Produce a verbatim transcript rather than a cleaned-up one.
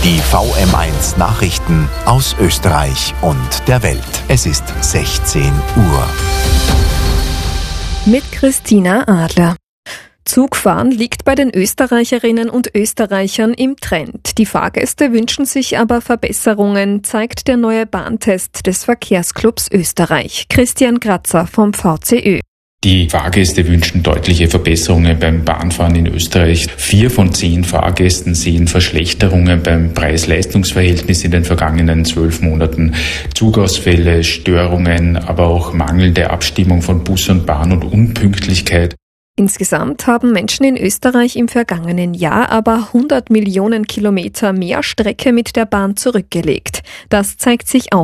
Die V M eins Nachrichten aus Österreich und der Welt. Es ist sechzehn Uhr. Mit Christina Adler. Zugfahren liegt bei den Österreicherinnen und Österreichern im Trend. Die Fahrgäste wünschen sich aber Verbesserungen, zeigt der neue Bahntest des Verkehrsclubs Österreich. Christian Kratzer vom V C Ö. Die Fahrgäste wünschen deutliche Verbesserungen beim Bahnfahren in Österreich. Vier von zehn Fahrgästen sehen Verschlechterungen beim Preis-Leistungs-Verhältnis in den vergangenen zwölf Monaten. Zugausfälle, Störungen, aber auch mangelnde Abstimmung von Bus und Bahn und Unpünktlichkeit. Insgesamt haben Menschen in Österreich im vergangenen Jahr aber hundert Millionen Kilometer mehr Strecke mit der Bahn zurückgelegt. Das zeigt sich auch